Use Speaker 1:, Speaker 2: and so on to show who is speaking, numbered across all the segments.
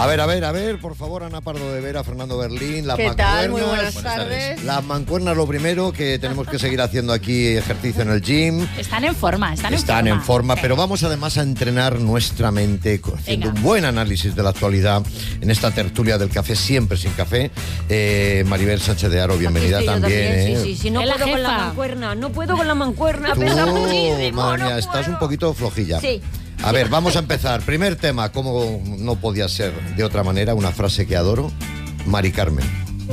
Speaker 1: A ver, por favor, Ana Pardo de Vera, Fernando Berlín, las mancuernas.
Speaker 2: ¿Qué tal? Muy buenas tardes.
Speaker 1: Las mancuernas, lo primero, que tenemos que seguir haciendo aquí ejercicio en el gym.
Speaker 3: Están en forma.
Speaker 1: Están en forma,
Speaker 3: sí.
Speaker 1: Pero vamos además a entrenar nuestra mente haciendo un buen análisis de la actualidad en esta tertulia del café, siempre sin café. Maribel Sánchez de Haro, bienvenida también.
Speaker 2: Sí, no puedo con la mancuerna, pesa muchísimo.
Speaker 1: Madre mía, estás un poquito flojilla.
Speaker 2: Sí.
Speaker 1: A ver, vamos a empezar. Primer tema, como no podía ser de otra manera, una frase que adoro, Mari Carmen.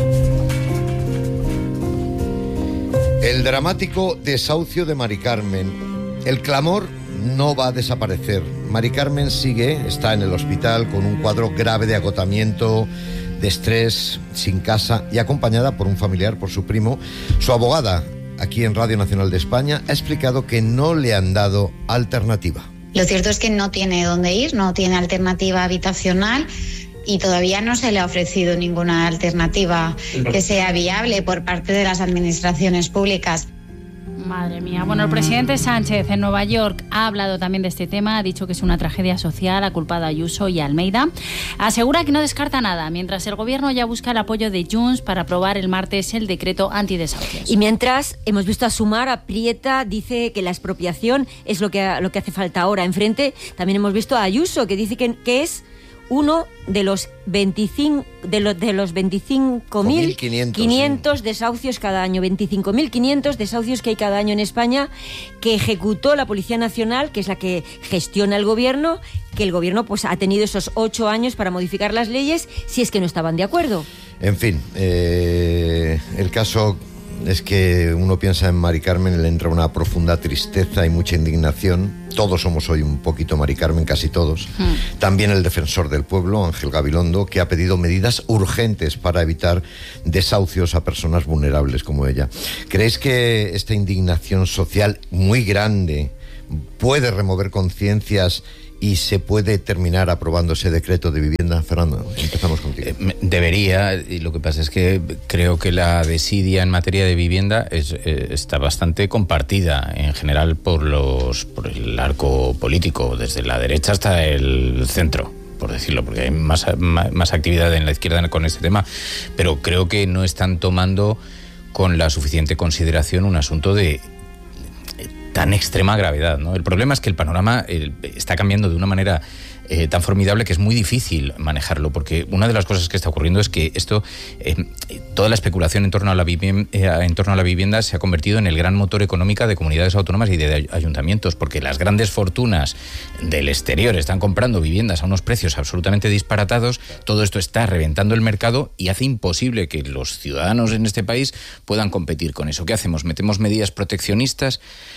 Speaker 1: El dramático desahucio de Mari Carmen. El clamor no va a desaparecer. Mari Carmen está en el hospital con un cuadro grave de agotamiento, de estrés, sin casa y acompañada por un familiar, por su primo. Su abogada, aquí en Radio Nacional de España, ha explicado que no le han dado alternativa.
Speaker 4: Lo cierto es que no tiene dónde ir, no tiene alternativa habitacional y todavía no se le ha ofrecido ninguna alternativa que sea viable por parte de las administraciones públicas.
Speaker 3: Madre mía. Bueno, el presidente Sánchez en Nueva York ha hablado también de este tema, ha dicho que es una tragedia social, ha culpado a Ayuso y a Almeida. Asegura que no descarta nada, mientras el gobierno ya busca el apoyo de Junts para aprobar el martes el decreto antidesahucios.
Speaker 2: Y mientras hemos visto a Sumar, a Prieta, dice que la expropiación es lo que hace falta ahora. Enfrente también hemos visto a Ayuso, que dice que es uno de los 25.500 desahucios cada año, 25.500 desahucios que hay cada año en España, que ejecutó la Policía Nacional, que es la que gestiona el gobierno, que el gobierno pues ha tenido esos 8 años para modificar las leyes si es que no estaban de acuerdo.
Speaker 1: En fin, el caso es que uno piensa en Mari Carmen y le entra una profunda tristeza y mucha indignación. Todos somos hoy un poquito Mari Carmen, casi todos. También el defensor del pueblo, Ángel Gabilondo, que ha pedido medidas urgentes para evitar desahucios a personas vulnerables como ella. ¿Creéis que esta indignación social muy grande puede remover conciencias y se puede terminar aprobando ese decreto de vivienda? Fernando, empezamos contigo.
Speaker 5: Debería, y lo que pasa es que creo que la desidia en materia de vivienda está bastante compartida en general por el arco político, desde la derecha hasta el centro, por decirlo, porque hay más actividad en la izquierda con este tema, pero creo que no están tomando con la suficiente consideración un asunto de tan extrema gravedad, ¿no? El problema es que el panorama está cambiando de una manera tan formidable que es muy difícil manejarlo, porque una de las cosas que está ocurriendo es que toda la especulación en torno a la vivienda se ha convertido en el gran motor económico de comunidades autónomas y de ayuntamientos, porque las grandes fortunas del exterior están comprando viviendas a unos precios absolutamente disparatados. Todo esto está reventando el mercado y hace imposible que los ciudadanos en este país puedan competir con eso. ¿Qué hacemos? ¿Metemos medidas proteccionistas?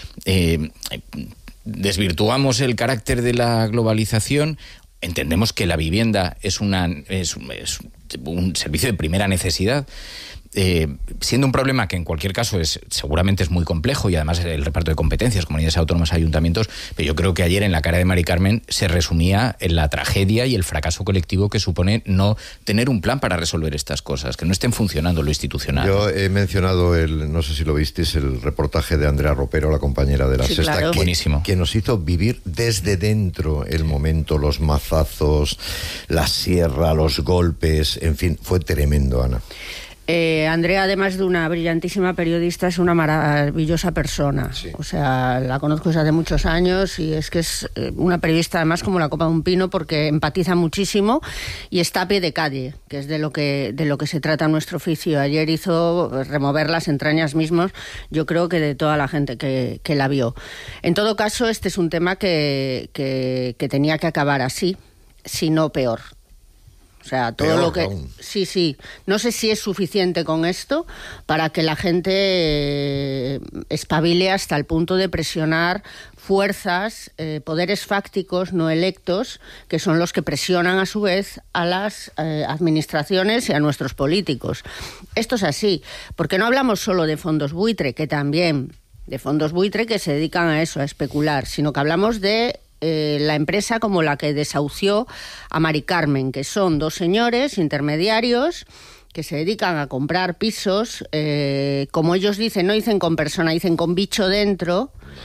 Speaker 5: ¿Desvirtuamos el carácter de la globalización? Entendemos que la vivienda es un servicio de primera necesidad, siendo un problema que en cualquier caso seguramente es muy complejo, y además el reparto de competencias, comunidades autónomas, ayuntamientos, pero yo creo que ayer en la cara de Mari Carmen se resumía en la tragedia y el fracaso colectivo que supone no tener un plan para resolver estas cosas, que no estén funcionando lo institucional.
Speaker 1: Yo he mencionado, no sé si lo visteis, el reportaje de Andrea Ropero, la compañera de La Sexta,
Speaker 2: claro.
Speaker 5: Buenísimo.
Speaker 1: Que nos hizo vivir desde dentro el momento, los mazazos, la sierra, los golpes, en fin, fue tremendo, Ana.
Speaker 6: Andrea, además de una brillantísima periodista, es una maravillosa persona.
Speaker 1: Sí.
Speaker 6: O sea, la conozco desde hace muchos años y es que es una periodista además como la copa de un pino, porque empatiza muchísimo y está a pie de calle, que es de lo que se trata nuestro oficio. Ayer hizo remover las entrañas mismos, yo creo que de toda la gente que la vio. En todo caso, este es un tema que tenía que acabar así, si no peor. O sea, todo
Speaker 1: peor
Speaker 6: lo que...
Speaker 1: aún.
Speaker 6: Sí. No sé si es suficiente con esto para que la gente espabile hasta el punto de presionar fuerzas, poderes fácticos no electos, que son los que presionan a su vez a las administraciones y a nuestros políticos. Esto es así, porque no hablamos solo de fondos buitre, que también, de fondos buitre que se dedican a eso, a especular, sino que hablamos de la empresa como la que desahució a Mari Carmen, que son 2 señores intermediarios que se dedican a comprar pisos, como ellos dicen, no dicen con persona, dicen con bicho dentro,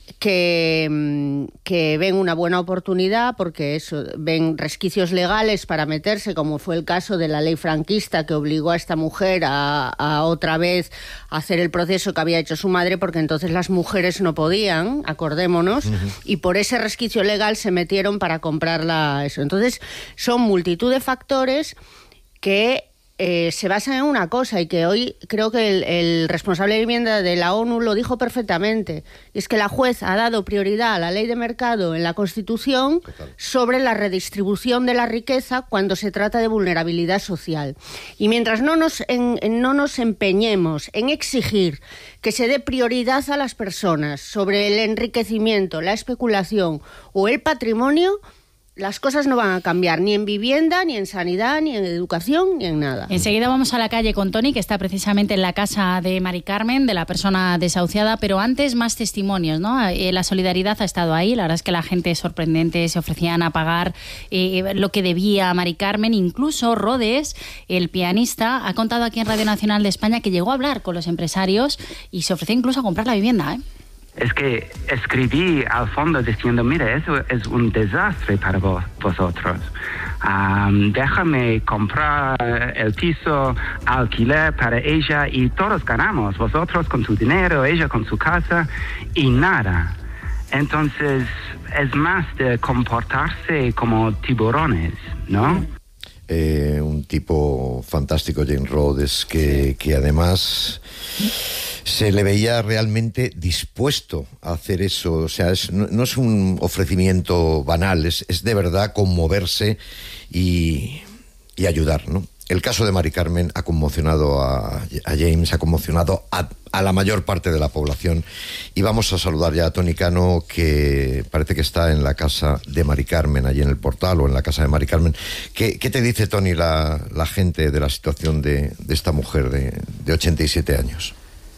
Speaker 6: que ven una buena oportunidad porque eso, ven resquicios legales para meterse, como fue el caso de la ley franquista que obligó a esta mujer a otra vez hacer el proceso que había hecho su madre, porque entonces las mujeres no podían, acordémonos, y por ese resquicio legal se metieron para comprarla eso. Entonces son multitud de factores que se basan en una cosa, y que hoy creo que el responsable de vivienda de la ONU lo dijo perfectamente, y es que la juez ha dado prioridad a la ley de mercado en la Constitución sobre la redistribución de la riqueza cuando se trata de vulnerabilidad social. Y mientras no nos empeñemos en exigir que se dé prioridad a las personas sobre el enriquecimiento, la especulación o el patrimonio, las cosas no van a cambiar, ni en vivienda, ni en sanidad, ni en educación, ni en nada.
Speaker 3: Enseguida vamos a la calle con Toni, que está precisamente en la casa de Mari Carmen, de la persona desahuciada, pero antes más testimonios, ¿no? La solidaridad ha estado ahí, la verdad es que la gente es sorprendente, se ofrecían a pagar lo que debía Mari Carmen. Incluso Rodes, el pianista, ha contado aquí en Radio Nacional de España que llegó a hablar con los empresarios y se ofreció incluso a comprar la vivienda, ¿eh?
Speaker 7: Es que escribí al fondo diciendo, mira, eso es un desastre para vosotros. Déjame comprar el piso, alquiler para ella y todos ganamos. Vosotros con su dinero, ella con su casa y nada. Entonces es más de comportarse como tiburones, ¿no?
Speaker 1: Un tipo fantástico, James Rhodes, que además se le veía realmente dispuesto a hacer eso. O sea, no es un ofrecimiento banal, es de verdad conmoverse y ayudar, ¿no? El caso de Mari Carmen ha conmocionado a James, ha conmocionado a la mayor parte de la población. Y vamos a saludar ya a Toni Cano, que parece que está en la casa de Mari Carmen, allí en el Portal, o en la casa de Mari Carmen. ¿Qué te dice, Toni, la gente de la situación de esta mujer de 87 años?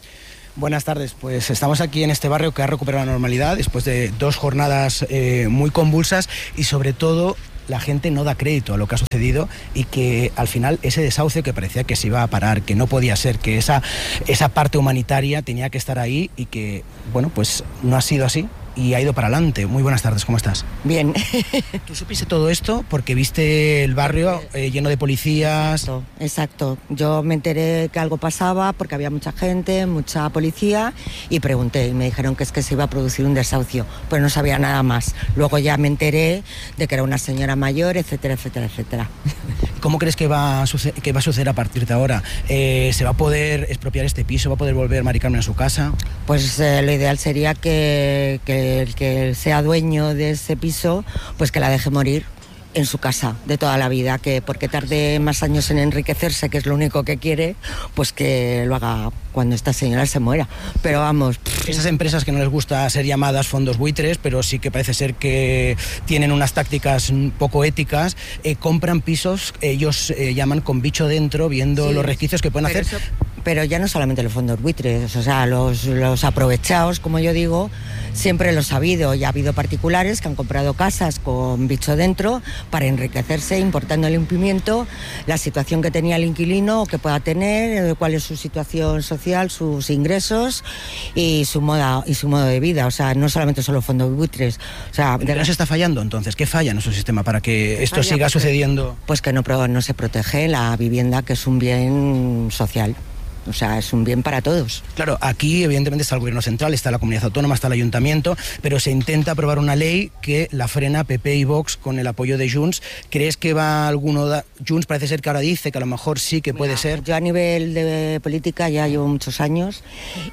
Speaker 8: Buenas tardes, pues estamos aquí en este barrio que ha recuperado la normalidad después de 2 jornadas muy convulsas, y sobre todo la gente no da crédito a lo que ha sucedido, y que al final ese desahucio que parecía que se iba a parar, que no podía ser, que esa parte humanitaria tenía que estar ahí, y que, bueno, pues no ha sido así y ha ido para adelante. Muy buenas tardes, ¿cómo estás?
Speaker 9: Bien.
Speaker 8: ¿Tú supiste todo esto porque viste el barrio lleno de policías?
Speaker 9: Exacto. Yo me enteré que algo pasaba porque había mucha gente, mucha policía, y pregunté, y me dijeron que es que se iba a producir un desahucio, pero no sabía nada más. Luego ya me enteré de que era una señora mayor, etcétera, etcétera, etcétera.
Speaker 8: ¿Cómo crees que va a suceder a partir de ahora? ¿Se va a poder expropiar este piso? ¿Va a poder volver Mari Carmen a su casa?
Speaker 9: Pues lo ideal sería que el que sea dueño de ese piso, pues que la deje morir en su casa de toda la vida, que porque tarde más años en enriquecerse, que es lo único que quiere, pues que lo haga cuando esta señora se muera. Pero vamos...
Speaker 8: Esas empresas que no les gusta ser llamadas fondos buitres, pero sí que parece ser que tienen unas tácticas poco éticas, compran pisos, ellos llaman con bicho dentro, viendo los resquicios que pueden hacer.
Speaker 9: Pero ya no solamente los fondos buitres, o sea, los aprovechados, como yo digo, siempre los ha habido. Ya ha habido particulares que han comprado casas con bicho dentro para enriquecerse, importando el incumplimiento, la situación que tenía el inquilino o que pueda tener, cuál es su situación social, sus ingresos y su modo de vida. O sea, no solamente son los fondos buitres. O sea,
Speaker 8: ¿qué se está fallando entonces? ¿Qué falla en nuestro sistema para que esto siga sucediendo?
Speaker 9: Pues que no se protege la vivienda, que es un bien social. O sea, es un bien para todos.
Speaker 8: Claro, aquí evidentemente está el gobierno central, está la comunidad autónoma, está el ayuntamiento, pero se intenta aprobar una ley que la frena PP y Vox con el apoyo de Junts. ¿Crees que va alguno? Junts parece ser que ahora dice que a lo mejor sí que puede ser.
Speaker 9: Yo a nivel de política ya llevo muchos años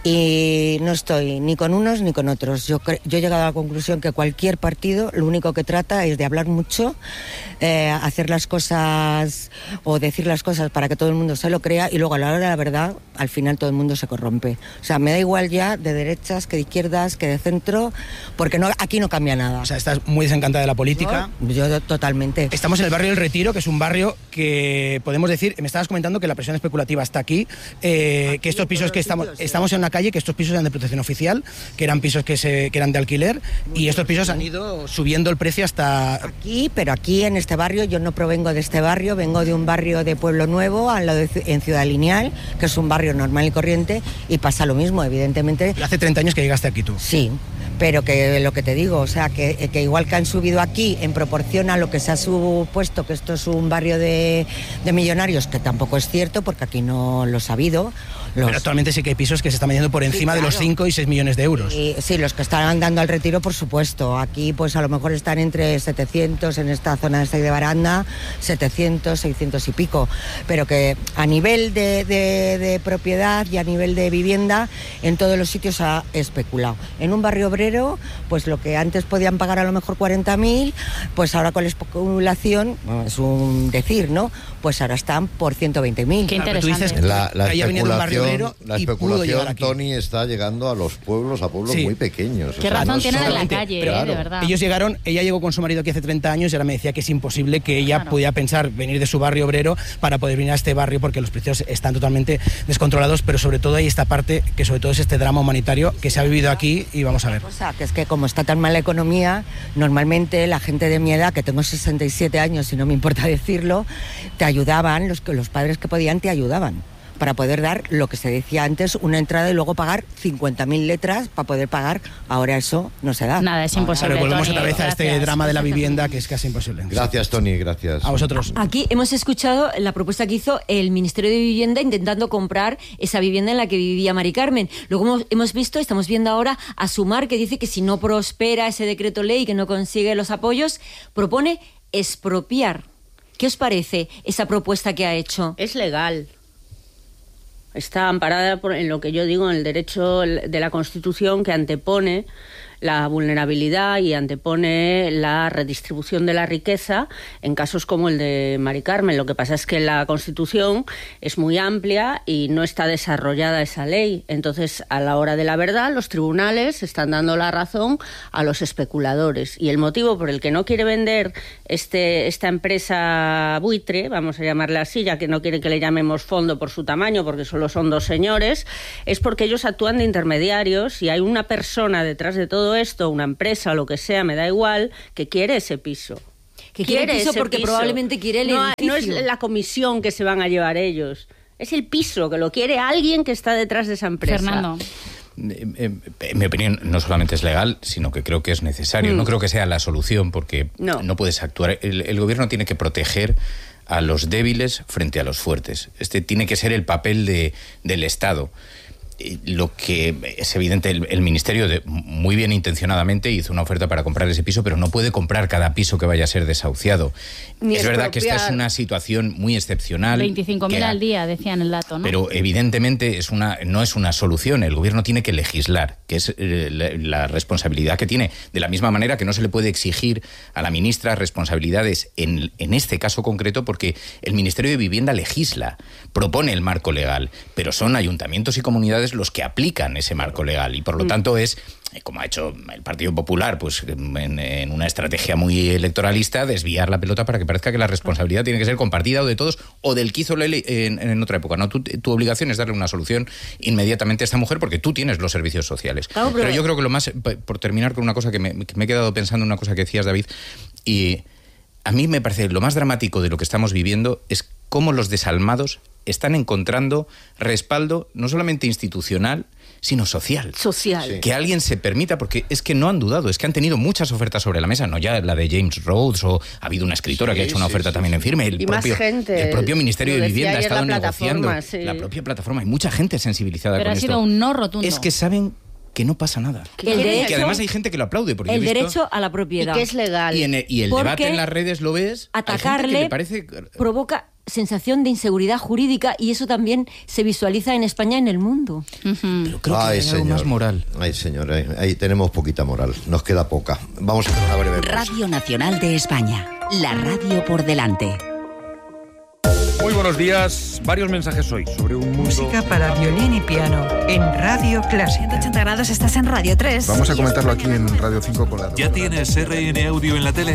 Speaker 9: y no estoy ni con unos ni con otros. Yo he llegado a la conclusión que cualquier partido lo único que trata es de hablar mucho, hacer las cosas o decir las cosas para que todo el mundo se lo crea, y luego a la hora de la verdad al final todo el mundo se corrompe. O sea, me da igual ya de derechas que de izquierdas que de centro, porque aquí no cambia nada.
Speaker 8: O sea, estás muy desencantada de la política.
Speaker 9: Yo totalmente.
Speaker 8: Estamos en el barrio del Retiro, que es un barrio que podemos decir, me estabas comentando que la presión especulativa está aquí, que estos pisos que estamos en una calle, que estos pisos eran de protección oficial, que eran pisos que eran de alquiler, y estos pisos han ido subiendo el precio hasta...
Speaker 9: Aquí, pero aquí en este barrio, yo no provengo de este barrio, vengo de un barrio de Pueblo Nuevo, al lado en Ciudad Lineal, que es un barrio normal y corriente, y pasa lo mismo, evidentemente.
Speaker 8: ¿Hace 30 años que llegaste aquí tú?
Speaker 9: Sí, pero que lo que te digo, o sea, que igual que han subido aquí en proporción a lo que se ha supuesto que esto es un barrio de millonarios, que tampoco es cierto, porque aquí no lo ha habido.
Speaker 8: Pero actualmente sí que hay pisos que se están vendiendo por encima de los 5 y 6 millones de euros.
Speaker 9: Sí, los que están dando al retiro, por supuesto. Aquí pues a lo mejor están entre 700, en esta zona de Baranda, 700, 600 y pico. Pero que a nivel de propiedad y a nivel de vivienda, en todos los sitios se ha especulado. En un barrio obrero, pues lo que antes podían pagar a lo mejor 40.000, pues ahora con la especulación, es un decir, ¿no? Pues ahora están por 120.000.
Speaker 3: Qué interesante.
Speaker 1: La especulación, Tony, está llegando a los pueblos, a pueblos muy pequeños.
Speaker 3: Qué razón tienen en la calle, de verdad.
Speaker 8: Ella llegó con su marido aquí hace 30 años y ahora me decía que es imposible que ella pudiera pensar venir de su barrio obrero para poder venir a este barrio porque los precios están totalmente descontrolados, pero sobre todo hay esta parte que sobre todo es este drama humanitario que se ha vivido aquí y vamos a ver.
Speaker 9: O sea, que es que como está tan mal la economía, normalmente la gente de mi edad, que tengo 67 años y no me importa decirlo, te ayudaban, los padres que podían te ayudaban para poder dar lo que se decía antes, una entrada y luego pagar 50.000 letras para poder pagar. Ahora eso no se da.
Speaker 3: Nada, es imposible.
Speaker 8: Pero volvemos
Speaker 3: Tony,
Speaker 8: otra vez a este drama de la vivienda que es casi imposible.
Speaker 1: Gracias, Tony, gracias.
Speaker 8: A vosotros.
Speaker 2: Aquí hemos escuchado la propuesta que hizo el Ministerio de Vivienda intentando comprar esa vivienda en la que vivía Mari Carmen. Luego estamos viendo ahora a Sumar, que dice que si no prospera ese decreto ley, que no consigue los apoyos, propone expropiar. ¿Qué os parece esa propuesta que ha hecho?
Speaker 6: Es legal. Está amparada en lo que yo digo, en el derecho de la Constitución, que antepone la vulnerabilidad y antepone la redistribución de la riqueza en casos como el de Mari Carmen. Lo que pasa es que la Constitución es muy amplia y no está desarrollada esa ley. Entonces, a la hora de la verdad, los tribunales están dando la razón a los especuladores. Y el motivo por el que no quiere vender esta empresa buitre, vamos a llamarla así, ya que no quiere que le llamemos fondo por su tamaño, porque solo son dos señores, es porque ellos actúan de intermediarios y hay una persona detrás de todo esto, una empresa o lo que sea, me da igual, que quiere ese piso.
Speaker 2: Que quiere el piso porque probablemente quiere el edificio.
Speaker 6: No es la comisión que se van a llevar ellos, es el piso, que lo quiere alguien que está detrás de esa empresa.
Speaker 3: Fernando.
Speaker 5: En mi opinión, no solamente es legal, sino que creo que es necesario. No creo que sea la solución, porque no puedes actuar. El gobierno tiene que proteger a los débiles frente a los fuertes. Este tiene que ser el papel del Estado. Lo que es evidente, el Ministerio muy bien intencionadamente hizo una oferta para comprar ese piso, pero no puede comprar cada piso que vaya a ser desahuciado. Es verdad que esta es una situación muy excepcional.
Speaker 3: 25.000 al día, decían el dato, ¿no?
Speaker 5: Pero evidentemente no es una solución. El gobierno tiene que legislar, que es la responsabilidad que tiene. De la misma manera que no se le puede exigir a la ministra responsabilidades en este caso concreto, porque el Ministerio de Vivienda legisla, propone el marco legal, pero son ayuntamientos y comunidades los que aplican ese marco legal y por lo tanto es, como ha hecho el Partido Popular, pues en una estrategia muy electoralista, desviar la pelota para que parezca que la responsabilidad tiene que ser compartida o de todos o del que hizo la ley en otra época. No, tu obligación es darle una solución inmediatamente a esta mujer porque tú tienes los servicios sociales. Claro, pero yo creo que lo más, por terminar con una cosa que me he quedado pensando en una cosa que decías, David, y a mí me parece lo más dramático de lo que estamos viviendo es cómo los desalmados están encontrando respaldo no solamente institucional, sino social.
Speaker 6: Social. Sí.
Speaker 5: Que alguien se permita, porque es que no han dudado, es que han tenido muchas ofertas sobre la mesa, no ya la de James Rhodes, o ha habido una escritora que ha hecho una oferta también en firme, el propio Ministerio de Vivienda ha estado negociando, la propia plataforma, hay mucha gente sensibilizada con esto.
Speaker 3: Pero ha sido un no rotundo.
Speaker 5: Es que saben que no pasa nada. Que además hay gente que lo aplaude. Porque
Speaker 2: el derecho a la propiedad.
Speaker 6: Y que es legal.
Speaker 5: Y el debate en las redes lo ves.
Speaker 2: Atacarle provoca sensación de inseguridad jurídica y eso también se visualiza en España y en el mundo.
Speaker 5: Pero creo que hay algo más moral.
Speaker 1: Ay, señor, ahí tenemos poquita moral. Nos queda poca. Vamos a hacer una breve pausa.
Speaker 10: Radio Nacional de España. La radio por delante.
Speaker 11: Muy buenos días. Varios mensajes hoy sobre un mundo...
Speaker 12: Música para violín y piano en Radio Clásica.
Speaker 13: 180 grados, estás en Radio 3.
Speaker 11: Vamos a comentarlo aquí en Radio 5 con la...
Speaker 14: ¿Ya tienes RN Audio en la tele?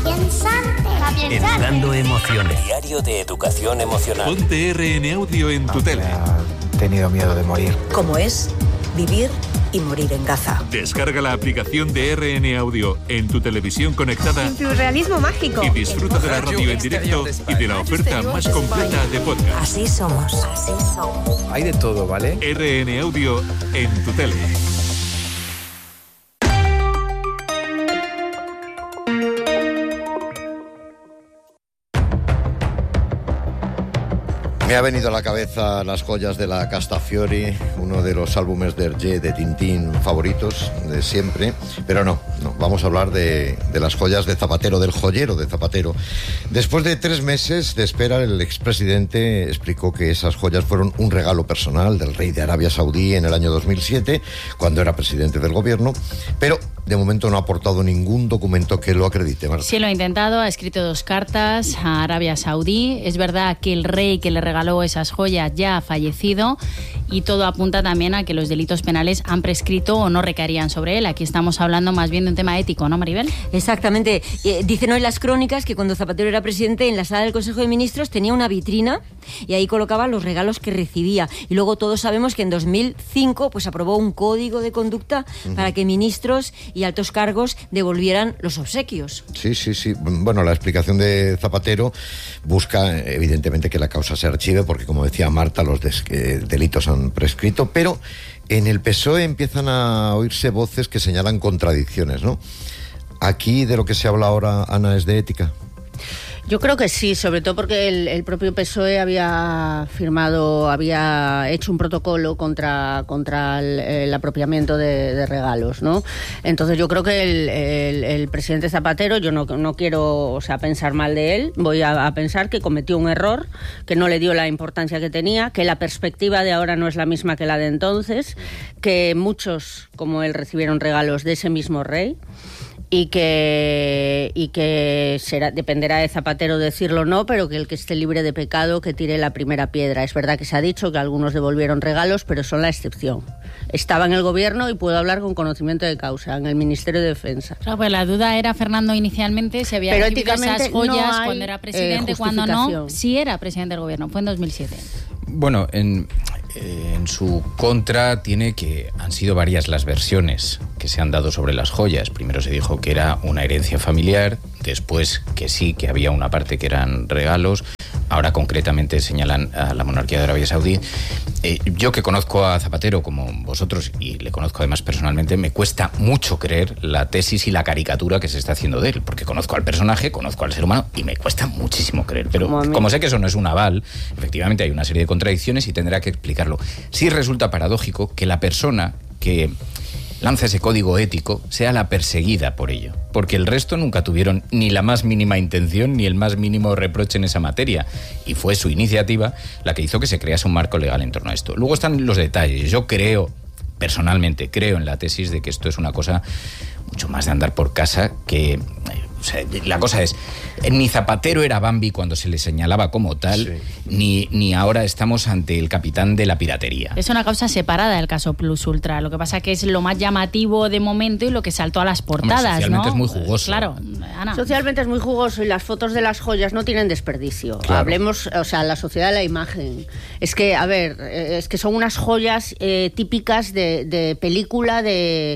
Speaker 14: Educando emociones.
Speaker 15: Diario de educación emocional.
Speaker 14: Ponte RN Audio en tu tele.
Speaker 16: He tenido miedo de morir.
Speaker 17: ¿Cómo es vivir y morir en Gaza?
Speaker 14: Descarga la aplicación de RN Audio en tu televisión conectada.
Speaker 18: En tu realismo mágico.
Speaker 14: Y disfruta de la radio en directo y de la oferta más completa de podcast.
Speaker 17: Así somos. Así somos.
Speaker 16: Hay de todo, ¿vale?
Speaker 14: RN Audio en tu tele.
Speaker 1: Me ha venido a la cabeza Las joyas de la Castafiore, uno de los álbumes de Hergé, de Tintín favoritos de siempre, pero no, vamos a hablar de las joyas de Zapatero, del joyero de Zapatero. Después de 3 meses de espera, el expresidente explicó que esas joyas fueron un regalo personal del rey de Arabia Saudí en el año 2007, cuando era presidente del gobierno, pero de momento no ha aportado ningún documento que lo acredite, Marta.
Speaker 3: Sí, lo ha intentado, ha escrito 2 cartas a Arabia Saudí. Es verdad que el rey que le regaló esas joyas ya ha fallecido y todo apunta también a que los delitos penales han prescrito o no recaerían sobre él. Aquí estamos hablando más bien de un tema ético, ¿no, Maribel?
Speaker 2: Exactamente. Dicen hoy las crónicas que cuando Zapatero era presidente, en la sala del Consejo de Ministros tenía una vitrina y ahí colocaba los regalos que recibía. Y luego todos sabemos que en 2005 pues aprobó un código de conducta para que ministros y altos cargos devolvieran los obsequios.
Speaker 1: Sí. Bueno, la explicación de Zapatero busca, evidentemente, que la causa se archive, porque, como decía Marta, los delitos han prescrito, pero en el PSOE empiezan a oírse voces que señalan contradicciones, ¿no? Aquí, de lo que se habla ahora, Ana, ¿es de ética?
Speaker 6: Yo creo que sí, sobre todo porque el propio PSOE había hecho un protocolo contra el apropiamiento de regalos, ¿no? Entonces yo creo que el presidente Zapatero, yo no quiero, pensar mal de él, voy a pensar que cometió un error, que no le dio la importancia que tenía, que la perspectiva de ahora no es la misma que la de entonces, que muchos, como él, recibieron regalos de ese mismo rey. Y que dependerá de Zapatero decirlo o no, pero que el que esté libre de pecado que tire la primera piedra. Es verdad que se ha dicho que algunos devolvieron regalos, pero son la excepción. Estaba en el gobierno y puedo hablar con conocimiento de causa, en el Ministerio de Defensa.
Speaker 3: Claro, pues la duda era, Fernando, inicialmente si había recibido esas joyas cuando era presidente, cuando no, si era presidente del gobierno. Fue en 2007.
Speaker 5: Bueno, en su contra tiene que han sido varias las versiones que se han dado sobre las joyas. Primero se dijo que era una herencia familiar, después que sí, que había una parte que eran regalos. Ahora concretamente señalan a la monarquía de Arabia Saudí. Yo, que conozco a Zapatero como vosotros, y le conozco además personalmente, me cuesta mucho creer la tesis y la caricatura que se está haciendo de él, porque conozco al personaje, conozco al ser humano y me cuesta muchísimo creer. Pero como sé que eso no es un aval, efectivamente hay una serie de contradicciones y tendrá que explicarlo. Sí resulta paradójico que la persona que lanza ese código ético sea la perseguida por ello, porque el resto nunca tuvieron ni la más mínima intención ni el más mínimo reproche en esa materia, y fue su iniciativa la que hizo que se crease un marco legal en torno a esto. Luego están los detalles. Yo personalmente creo en la tesis de que esto es una cosa mucho más de andar por casa, que la cosa es, ni Zapatero era Bambi cuando se le señalaba como tal, ni ahora estamos ante el capitán de la piratería.
Speaker 3: Es una causa separada del caso Plus Ultra. Lo que pasa que es lo más llamativo de momento y lo que saltó a las portadas.
Speaker 5: Socialmente, ¿no? Es muy jugoso.
Speaker 3: Claro, Ana.
Speaker 6: Socialmente es muy jugoso y las fotos de las joyas no tienen desperdicio.
Speaker 1: Claro.
Speaker 6: Hablemos, la sociedad de la imagen. Es que, es que son unas joyas típicas de película, de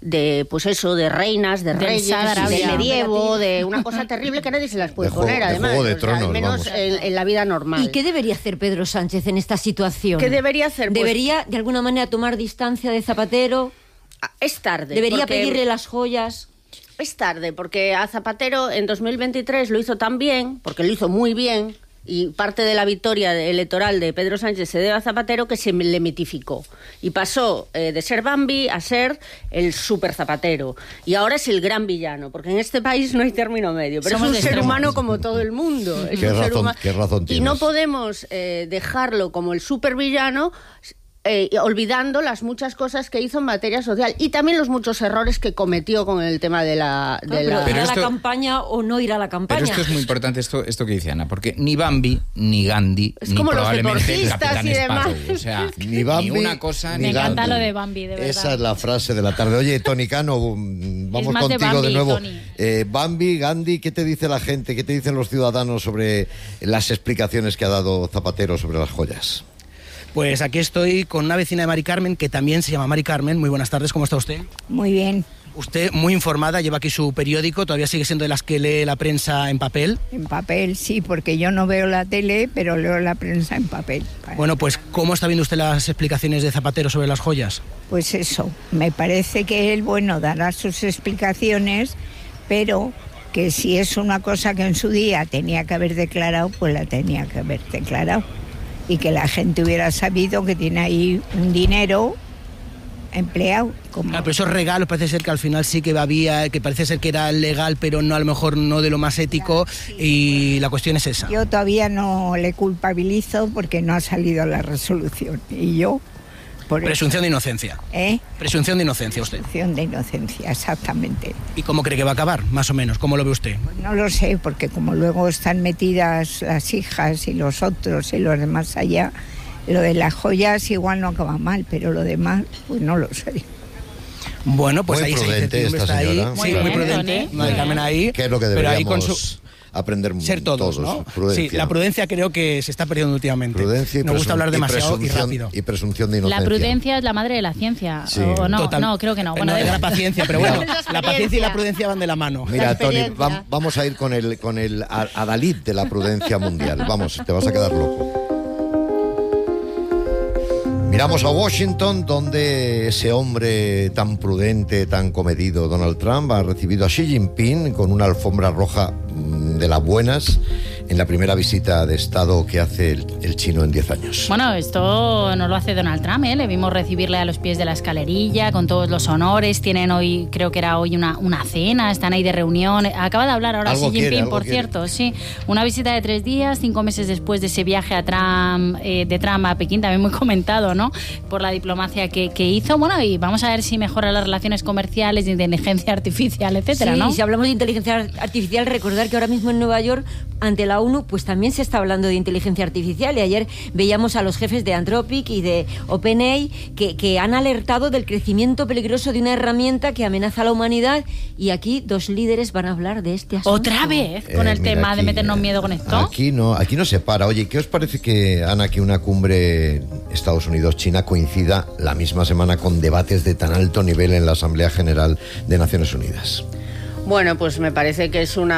Speaker 6: reinas, de reyes, de medievo, de una cosa terrible que nadie se las puede poner, además.
Speaker 1: Juego de Tronos,
Speaker 6: al menos en la vida normal.
Speaker 2: ¿Y qué debería hacer Pedro Sánchez en esta situación?
Speaker 6: ¿Qué debería hacer?
Speaker 2: ¿Debería, de alguna manera, tomar distancia de Zapatero?
Speaker 6: Es tarde.
Speaker 2: ¿Debería pedirle las joyas?
Speaker 6: Es tarde, porque a Zapatero en 2023 lo hizo tan bien, porque lo hizo muy bien, y parte de la victoria electoral de Pedro Sánchez se debe a Zapatero, que se le mitificó y pasó de ser Bambi a ser el super Zapatero, y ahora es el gran villano, porque en este país no hay término medio, pero somos es un ser humano como todo el mundo.
Speaker 1: ¿Qué razón tienes?
Speaker 6: Y no podemos dejarlo como el super villano, olvidando las muchas cosas que hizo en materia social y también los muchos errores que cometió con el tema de la...
Speaker 2: Pero ¿irá a la campaña o no irá a la campaña?
Speaker 5: Pero esto es muy importante, esto que dice Ana, porque ni Bambi, ni Gandhi,
Speaker 6: es
Speaker 5: ni
Speaker 6: como
Speaker 5: probablemente el
Speaker 6: los
Speaker 5: Capitán Sparrow. O sea,
Speaker 1: ni Bambi,
Speaker 5: ni una cosa
Speaker 3: ni
Speaker 5: ni
Speaker 3: Gandhi. Me encanta
Speaker 5: Gandhi.
Speaker 3: lo de Bambi, de verdad.
Speaker 1: Esa es la frase de la tarde. Oye, Tony Cano, vamos contigo de nuevo. Bambi, Gandhi, ¿qué te dice la gente? ¿Qué te dicen los ciudadanos sobre las explicaciones que ha dado Zapatero sobre las joyas?
Speaker 8: Pues aquí estoy con una vecina de Mari Carmen, que también se llama Mari Carmen. Muy buenas tardes, ¿cómo está usted?
Speaker 18: Muy bien.
Speaker 8: Usted, muy informada, lleva aquí su periódico, todavía sigue siendo de las que lee la prensa en papel.
Speaker 18: En papel, sí, porque yo no veo la tele, pero leo la prensa en papel.
Speaker 8: Bueno, pues, ¿cómo está viendo usted las explicaciones de Zapatero sobre las joyas?
Speaker 18: Pues eso, me parece que él, dará sus explicaciones, pero que si es una cosa que en su día tenía que haber declarado, pues la tenía que haber declarado. y que la gente hubiera sabido que tiene ahí un dinero empleado.
Speaker 8: Claro, pero esos regalos parece ser que al final sí que había, que parece ser que era legal, pero no, a lo mejor no de lo más ético, claro, sí. Y la cuestión es esa.
Speaker 18: Yo todavía no le culpabilizo porque no ha salido la resolución. Y yo...
Speaker 8: Presunción de inocencia. Presunción de inocencia, usted.
Speaker 18: Presunción de inocencia, exactamente.
Speaker 8: ¿Y cómo cree que va a acabar, más o menos? ¿Cómo lo ve usted?
Speaker 18: Pues no lo sé, porque como luego están metidas las hijas y los otros y los demás allá, lo de las joyas igual no acaba mal, pero lo demás, pues no lo sé.
Speaker 1: Bueno, pues muy ahí prudente esta señora.
Speaker 8: Ahí. Sí, muy prudente. Carmen ahí.
Speaker 1: ¿Qué es lo que deberíamos aprender
Speaker 8: ser todos, ¿no?
Speaker 1: Prudencia.
Speaker 8: Sí, la prudencia creo que se está perdiendo últimamente.
Speaker 1: Prudencia y
Speaker 8: nos gusta hablar demasiado y rápido.
Speaker 1: Y presunción de inocencia.
Speaker 3: La prudencia es la madre de la ciencia. Sí. ¿O no? Total. No, creo que no.
Speaker 8: Bueno, no, la paciencia, pero bueno, la paciencia y la prudencia van de la mano.
Speaker 1: Mira, Tony, vamos a ir con el adalid de la prudencia mundial. Vamos, te vas a quedar loco. Miramos a Washington, donde ese hombre tan prudente, tan comedido, Donald Trump, ha recibido a Xi Jinping con una alfombra roja de las buenas en la primera visita de Estado que hace el chino en 10 años.
Speaker 3: Bueno, esto no lo hace Donald Trump, ¿eh? Le vimos recibirle a los pies de la escalerilla, con todos los honores. Tienen hoy, creo que era hoy una cena, están ahí de reunión. Acaba de hablar ahora Xi Jinping, por cierto, sí. Una visita de 3 días, 5 meses después de ese viaje de Trump a Pekín, también muy comentado, ¿no? Por la diplomacia que hizo. Bueno, y vamos a ver si mejora las relaciones comerciales, de inteligencia artificial, etcétera,
Speaker 2: sí,
Speaker 3: ¿no?
Speaker 2: Si hablamos de inteligencia artificial, recordar que ahora mismo en Nueva York, ante la ONU, pues también se está hablando de inteligencia artificial, y ayer veíamos a los jefes de Anthropic y de OpenAI que han alertado del crecimiento peligroso de una herramienta que amenaza a la humanidad, y aquí 2 líderes van a hablar de este asunto.
Speaker 3: ¿Otra vez? Con el tema aquí, de meternos miedo con esto.
Speaker 1: Aquí no se para. Oye, ¿qué os parece que, Ana, que una cumbre Estados Unidos-China coincida la misma semana con debates de tan alto nivel en la Asamblea General de Naciones Unidas?
Speaker 6: Bueno, pues me parece que es un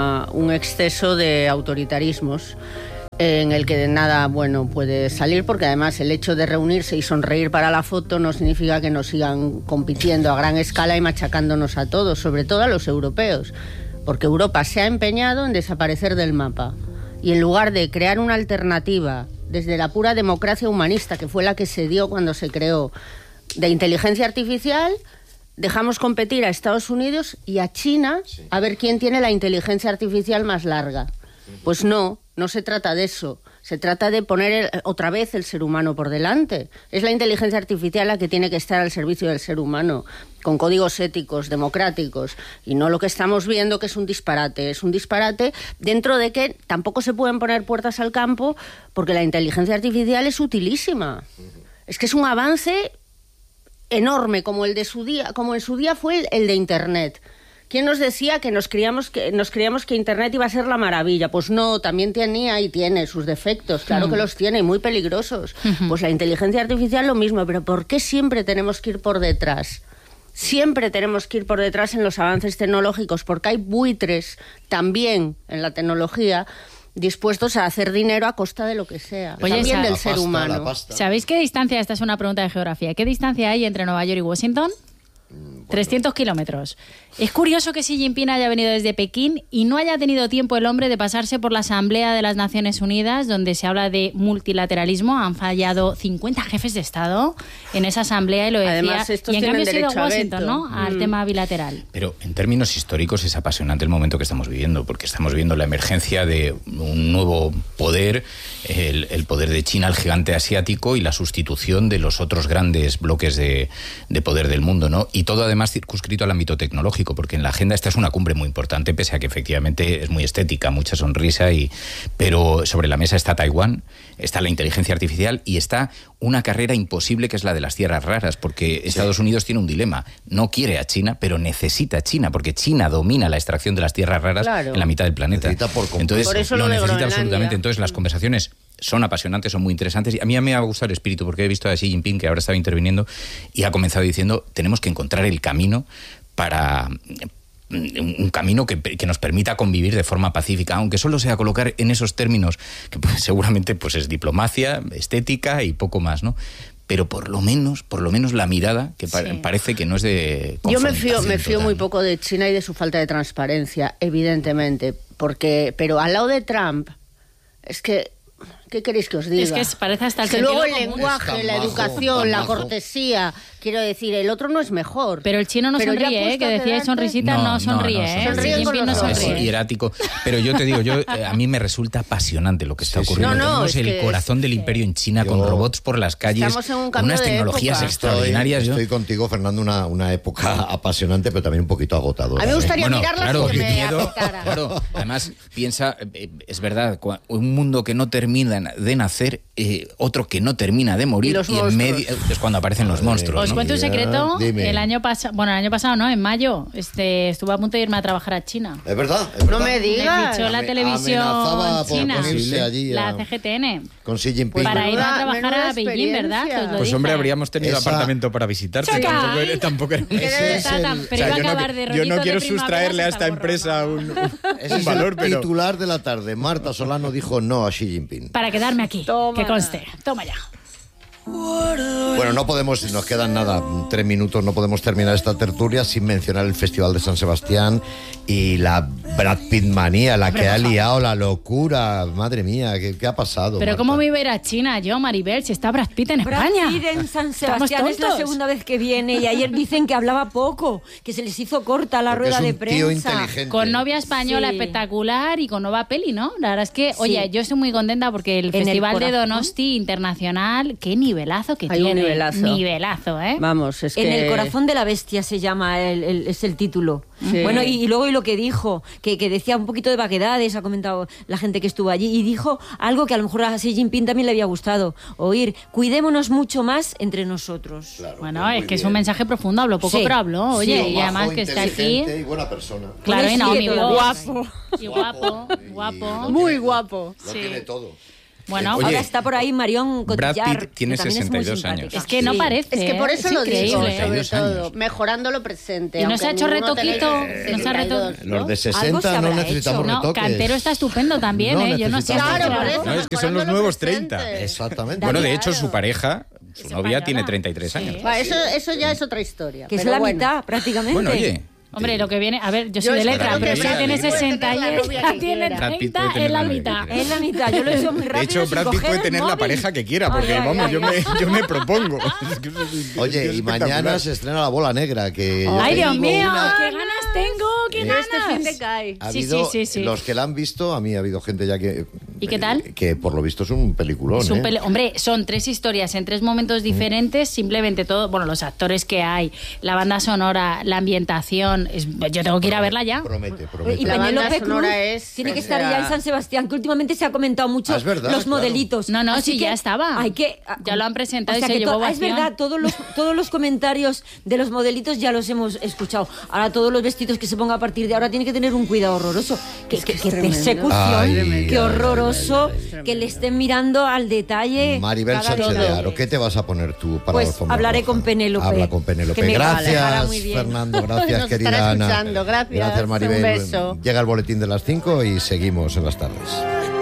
Speaker 6: exceso de autoritarismos en el que de nada bueno puede salir, porque además el hecho de reunirse y sonreír para la foto no significa que nos sigan compitiendo a gran escala y machacándonos a todos, sobre todo a los europeos, porque Europa se ha empeñado en desaparecer del mapa, y en lugar de crear una alternativa desde la pura democracia humanista, que fue la que se dio cuando se creó, de inteligencia artificial, dejamos competir a Estados Unidos y a China a ver quién tiene la inteligencia artificial más larga. Pues no se trata de eso. Se trata de poner otra vez el ser humano por delante. Es la inteligencia artificial la que tiene que estar al servicio del ser humano, con códigos éticos, democráticos, y no lo que estamos viendo, que es un disparate. Es un disparate dentro de que tampoco se pueden poner puertas al campo, porque la inteligencia artificial es utilísima. Es que es un avance enorme, como en su día fue el de Internet. ¿Quién nos decía que nos creíamos que Internet iba a ser la maravilla? Pues no, también tenía y tiene sus defectos, claro que los tiene, y muy peligrosos. Pues la inteligencia artificial lo mismo, pero ¿por qué siempre tenemos que ir por detrás? Siempre tenemos que ir por detrás en los avances tecnológicos, porque hay buitres también en la tecnología dispuestos a hacer dinero a costa de lo que sea.
Speaker 3: Oye,
Speaker 6: también del ser humano.
Speaker 3: ¿Sabéis qué distancia? Esta es una pregunta de geografía. ¿Qué distancia hay entre Nueva York y Washington? 300 kilómetros. Es curioso que Xi Jinping haya venido desde Pekín y no haya tenido tiempo el hombre de pasarse por la Asamblea de las Naciones Unidas, donde se habla de multilateralismo. Han fallado 50 jefes de Estado en esa asamblea, y lo decía.
Speaker 6: Además, estos
Speaker 3: y en
Speaker 6: tienen
Speaker 3: cambio ha sido Washington,
Speaker 6: veto,
Speaker 3: ¿no? Al tema bilateral.
Speaker 5: Pero en términos históricos es apasionante el momento que estamos viviendo, porque estamos viendo la emergencia de un nuevo poder, el poder de China, el gigante asiático, y la sustitución de los otros grandes bloques de poder del mundo, ¿no? Y todo además circunscrito al ámbito tecnológico, porque en la agenda esta es una cumbre muy importante, pese a que efectivamente es muy estética, mucha sonrisa, pero sobre la mesa está Taiwán, está la inteligencia artificial y está una carrera imposible, que es la de las tierras raras, porque Estados Unidos tiene un dilema: no quiere a China, pero necesita a China, porque China domina la extracción de las tierras raras en la mitad del planeta. Entonces
Speaker 6: por eso
Speaker 5: lo necesita absolutamente. Entonces las conversaciones son apasionantes, son muy interesantes, y a mí me ha gustado el espíritu, porque he visto a Xi Jinping, que ahora estaba interviniendo, y ha comenzado diciendo: tenemos que encontrar el camino para un camino que nos permita convivir de forma pacífica, aunque solo sea colocar en esos términos, que pues, seguramente pues es diplomacia, estética y poco más, ¿no? Pero por lo menos la mirada, que parece que no es de confrontación.
Speaker 6: Yo me fío muy poco de China y de su falta de transparencia, evidentemente, pero al lado de Trump, es que ¿Qué queréis que os diga?
Speaker 3: Es que parece hasta el
Speaker 6: que luego el
Speaker 3: sentido común.
Speaker 6: lenguaje, la educación, la cortesía, quiero decir, el otro no es mejor.
Speaker 3: Pero el chino no sonríe, que decía sonrisita, no sonríe.
Speaker 6: Sonríe
Speaker 3: Xi Jinping no
Speaker 5: Es
Speaker 3: sonríe.
Speaker 5: hierático. Pero yo te digo, a mí me resulta apasionante lo que está ocurriendo. Tenemos el corazón del imperio en China, con robots por las calles, con unas tecnologías extraordinarias.
Speaker 1: Estoy contigo, Fernando, una época apasionante, pero también un poquito agotadora.
Speaker 6: A mí me gustaría mirarlas
Speaker 5: claro,
Speaker 6: porque me
Speaker 5: miedo,
Speaker 6: afectara.
Speaker 5: claro. Además, piensa, es verdad, un mundo que no termina de nacer, otro que no termina de morir, y en medio es cuando aparecen los monstruos.
Speaker 3: Os
Speaker 5: ¿no?
Speaker 3: cuento un secreto.
Speaker 1: Dime.
Speaker 3: El año pasado, ¿no? En mayo, estuve a punto de irme a trabajar a China.
Speaker 1: ¿Es verdad?
Speaker 6: No me
Speaker 3: Me
Speaker 6: digas.
Speaker 3: fichó la televisión
Speaker 1: Amenazaba por
Speaker 3: china,
Speaker 1: ponerse allí
Speaker 3: la CGTN,
Speaker 1: con Xi Jinping.
Speaker 3: para ir a
Speaker 6: Menuda
Speaker 3: trabajar a Beijing, ¿verdad? Que os lo
Speaker 5: Pues hombre,
Speaker 3: dije.
Speaker 5: habríamos tenido apartamento para visitarte.
Speaker 3: ¡Chaca!
Speaker 5: Tampoco era...
Speaker 3: Pero iba a acabar de
Speaker 5: yo
Speaker 3: rollitos
Speaker 5: no quiero
Speaker 3: de primavera
Speaker 5: sustraerle a
Speaker 3: hasta
Speaker 5: esta
Speaker 3: el gorro,
Speaker 5: empresa
Speaker 1: Ese
Speaker 5: un
Speaker 1: es
Speaker 5: valor,
Speaker 1: el
Speaker 5: pero...
Speaker 1: titular de la tarde. Marta Solano dijo no a Xi Jinping.
Speaker 3: Para quedarme aquí, que conste. Toma ya.
Speaker 1: Bueno, no podemos, nos quedan nada, 3 minutos, no podemos terminar esta tertulia sin mencionar el Festival de San Sebastián y la Brad Pitt manía, la que ha liado, la locura. Madre mía, ¿qué ha pasado?
Speaker 3: Pero
Speaker 1: Marta?
Speaker 3: ¿cómo me iba a ir a China yo, Maribel, si está Brad Pitt en España?
Speaker 2: Brad Pitt en San Sebastián es la
Speaker 3: tontos?
Speaker 2: segunda vez que viene y ayer dicen que hablaba poco, que se les hizo corta la
Speaker 1: Porque
Speaker 2: rueda
Speaker 1: es
Speaker 2: de
Speaker 1: un tío
Speaker 2: prensa.
Speaker 1: inteligente.
Speaker 3: Con novia española
Speaker 2: Sí.
Speaker 3: espectacular y con nueva peli, ¿no? La verdad es que,
Speaker 2: Sí.
Speaker 3: oye, yo estoy muy contenta porque el
Speaker 2: En el
Speaker 3: Festival de
Speaker 2: corazón.
Speaker 3: Donosti Internacional, qué nivelazo que
Speaker 6: Hay un
Speaker 3: tiene.
Speaker 6: nivelazo.
Speaker 3: Nivelazo, ¿eh?
Speaker 6: Vamos, es
Speaker 2: En
Speaker 6: que...
Speaker 2: el corazón de la bestia se llama, es el título.
Speaker 6: Sí.
Speaker 2: Bueno, y luego lo que dijo, que decía un poquito de vaguedades, ha comentado la gente que estuvo allí, y dijo algo que a lo mejor a Xi Jinping también le había gustado oír: cuidémonos mucho más entre nosotros.
Speaker 1: Claro,
Speaker 3: Bueno, es que
Speaker 1: bien.
Speaker 3: es un mensaje profundo, habló poco,
Speaker 2: Sí.
Speaker 3: pero habló, oye,
Speaker 1: Sí,
Speaker 3: y además
Speaker 1: majo,
Speaker 3: que está aquí.
Speaker 1: inteligente y buena persona.
Speaker 3: Claro, y
Speaker 2: Bueno,
Speaker 3: Naomi
Speaker 2: sí,
Speaker 3: Watts.
Speaker 2: guapo.
Speaker 3: Y guapo.
Speaker 6: Muy guapo.
Speaker 1: Lo
Speaker 3: Sí.
Speaker 1: tiene todo.
Speaker 3: Bueno,
Speaker 5: Oye,
Speaker 2: Ahora está por ahí Marion
Speaker 5: Brad
Speaker 2: Cotillard,
Speaker 5: Pitt tiene
Speaker 2: que también es muy
Speaker 5: 62 años.
Speaker 2: simpática.
Speaker 3: es que no
Speaker 2: Sí.
Speaker 3: parece.
Speaker 6: Es que por eso
Speaker 3: es
Speaker 6: lo digo,
Speaker 3: increíble.
Speaker 6: sobre
Speaker 5: 62
Speaker 6: todo,
Speaker 5: años.
Speaker 6: mejorando lo presente.
Speaker 3: Y no
Speaker 6: aunque
Speaker 3: se ha hecho
Speaker 6: ninguno
Speaker 3: retoquito,
Speaker 6: tengáis
Speaker 3: no se ha
Speaker 6: 62, ¿no?
Speaker 1: Los de
Speaker 2: Algo se
Speaker 1: 60 no
Speaker 2: habrá
Speaker 1: necesitamos
Speaker 2: hecho.
Speaker 3: No,
Speaker 1: retoques.
Speaker 3: Cantero está estupendo también,
Speaker 1: No
Speaker 3: ¿eh? Yo no sé.
Speaker 1: necesitamos
Speaker 6: Claro, por
Speaker 1: retoques.
Speaker 6: eso.
Speaker 5: No, es que son los
Speaker 6: mejorando lo
Speaker 5: nuevos
Speaker 6: presente.
Speaker 5: 30.
Speaker 1: Exactamente.
Speaker 5: Bueno, de
Speaker 6: Claro.
Speaker 5: hecho, su pareja, su novia,
Speaker 3: española.
Speaker 5: tiene 33 años.
Speaker 6: Va, eso ya es otra historia.
Speaker 2: Que es
Speaker 6: pero
Speaker 2: la
Speaker 6: bueno.
Speaker 2: mitad, prácticamente.
Speaker 5: Bueno, oye...
Speaker 3: Hombre, lo que viene, a ver, yo
Speaker 6: Yo
Speaker 3: soy de
Speaker 6: es que
Speaker 3: letra,
Speaker 6: creo
Speaker 3: pero
Speaker 6: que
Speaker 3: si ella
Speaker 6: Brad
Speaker 3: tiene
Speaker 6: Pitt puede
Speaker 3: 60
Speaker 6: tener la
Speaker 3: y
Speaker 6: novia
Speaker 3: ella
Speaker 6: que
Speaker 3: tiene
Speaker 6: quiera.
Speaker 5: Brad Pitt
Speaker 3: 30,
Speaker 5: puede tener
Speaker 3: es la
Speaker 5: la novia que
Speaker 3: mitad.
Speaker 5: quiera.
Speaker 2: Es la mitad, yo lo he hecho muy rápido.
Speaker 5: De hecho,
Speaker 2: sin
Speaker 5: Brad Pitt
Speaker 2: coger
Speaker 5: puede
Speaker 2: el
Speaker 5: tener la
Speaker 2: móvil.
Speaker 5: pareja que quiera, porque
Speaker 2: Ay, ay,
Speaker 5: vamos,
Speaker 2: ay,
Speaker 5: yo
Speaker 2: ay.
Speaker 5: me propongo. Es que eso es
Speaker 1: Oye, y
Speaker 5: espectacular.
Speaker 1: mañana se estrena La Bola Negra, que yo
Speaker 3: Ay, Dios
Speaker 1: tengo
Speaker 3: mío,
Speaker 1: una-
Speaker 3: qué ganas tengo, qué
Speaker 6: Yo
Speaker 3: ganas.
Speaker 6: este fin de cae.
Speaker 1: Ha
Speaker 3: Sí,
Speaker 1: habido,
Speaker 3: sí.
Speaker 1: los que la han visto, a mí ha habido gente ya que...
Speaker 3: ¿Y qué tal?
Speaker 1: Que por lo visto es un peliculón,
Speaker 3: Es un
Speaker 1: ¿eh?
Speaker 3: Hombre, son 3 historias en 3 momentos diferentes, simplemente todo, bueno, los actores que hay, la banda sonora, la ambientación, yo tengo que ir a verla ya.
Speaker 1: Promete.
Speaker 2: Y
Speaker 6: La banda
Speaker 2: Penélope Cruz
Speaker 6: sonora es,
Speaker 2: tiene que
Speaker 6: o
Speaker 2: estar
Speaker 6: sea-
Speaker 2: ya en San Sebastián, que últimamente se ha comentado mucho
Speaker 1: Ah, es verdad,
Speaker 2: los
Speaker 1: claro.
Speaker 2: modelitos.
Speaker 3: No,
Speaker 2: Así
Speaker 3: sí,
Speaker 2: que
Speaker 3: ya estaba.
Speaker 2: Hay que,
Speaker 3: Ya lo han presentado
Speaker 2: o sea
Speaker 3: y se
Speaker 2: que
Speaker 3: llevó
Speaker 2: es
Speaker 3: ovación.
Speaker 2: verdad, todos los comentarios de los modelitos ya los hemos escuchado. Ahora todos los vestidos que se ponga a partir de ahora tiene que tener un cuidado horroroso. Qué
Speaker 6: tremendo.
Speaker 2: persecución,
Speaker 1: Ay,
Speaker 2: qué
Speaker 1: ay,
Speaker 2: horroroso,
Speaker 1: ay,
Speaker 2: que le estén mirando al detalle.
Speaker 1: Maribel
Speaker 2: cada
Speaker 1: Sánchez de
Speaker 2: detalle.
Speaker 1: Aro, ¿qué te vas a poner tú para
Speaker 2: Pues
Speaker 1: la alfombra
Speaker 2: hablaré
Speaker 1: roja?
Speaker 2: con Penélope.
Speaker 1: Habla con Penélope.
Speaker 2: Que me
Speaker 1: Gracias,
Speaker 2: dejará muy bien.
Speaker 1: Fernando. Gracias,
Speaker 6: Nos
Speaker 1: querida
Speaker 6: estará
Speaker 1: Ana.
Speaker 6: escuchando. Gracias.
Speaker 1: Gracias, Maribel.
Speaker 6: Un beso.
Speaker 1: Llega el boletín de las 5 y seguimos en las tardes.